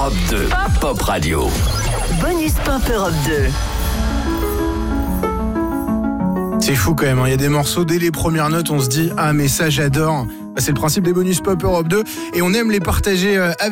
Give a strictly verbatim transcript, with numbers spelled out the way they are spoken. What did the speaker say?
Europe deux, Pop, Pop Radio. Bonus Pop Europe deux. C'est fou quand même, hein. Il y a des morceaux, dès les premières notes, on se dit « Ah mais ça j'adore ». C'est le principe des Bonus Pop Europe deux et on aime les partager avec